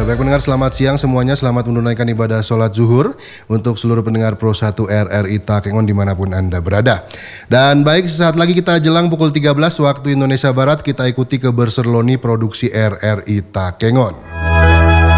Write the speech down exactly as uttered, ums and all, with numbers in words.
Ya, baik pendengar, selamat siang semuanya. Selamat menunaikan ibadah sholat zuhur untuk seluruh pendengar Pro satu R R I Takengon dimanapun Anda berada. Dan baik, sesaat lagi kita jelang pukul tiga belas waktu Indonesia Barat, kita ikuti keberserloni produksi R R I Takengon.